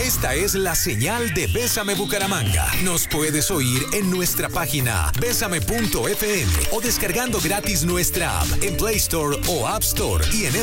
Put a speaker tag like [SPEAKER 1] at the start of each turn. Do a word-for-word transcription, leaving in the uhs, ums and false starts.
[SPEAKER 1] Esta es la señal de Bésame Bucaramanga. Nos puedes oír en nuestra página bésame punto f m o descargando gratis nuestra app en Play Store o App Store y en